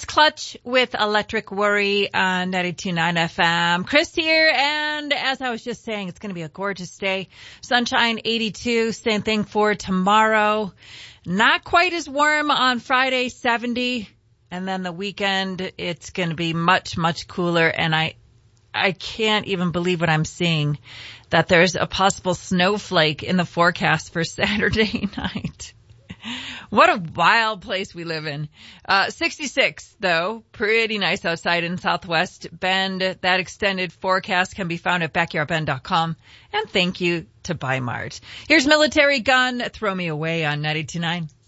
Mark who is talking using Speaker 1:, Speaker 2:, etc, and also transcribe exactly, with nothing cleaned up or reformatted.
Speaker 1: Clutch with Electric Worry on ninety-two point nine F M. Chris here, and as I was just saying, it's going to be a gorgeous day. Sunshine eighty-two, same thing for tomorrow. Not quite as warm on Friday, seventy. And then the weekend, it's going to be much, much cooler. And I, I can't even believe what I'm seeing, that there's a possible snowflake in the forecast for Saturday night. What a wild place we live in. Uh, sixty-six, though. Pretty nice outside in Southwest Bend. That extended forecast can be found at backyard bend dot com. And thank you to Buy Mart. Here's Military Gun, Throw Me Away on ninety-two point nine.